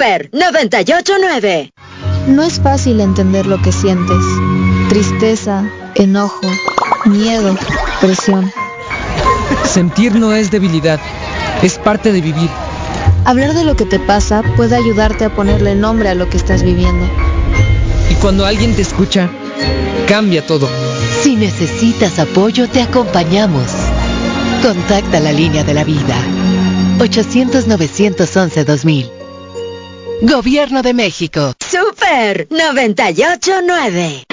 Super 98.9. No es fácil entender lo que sientes. Tristeza, enojo, miedo, presión. Sentir no es debilidad, es parte de vivir. Hablar de lo que te pasa puede ayudarte a ponerle nombre a lo que estás viviendo. Y cuando alguien te escucha, cambia todo. Si necesitas apoyo, te acompañamos. Contacta la línea de la vida. 800-911-2000. Gobierno de México. Super 98.9.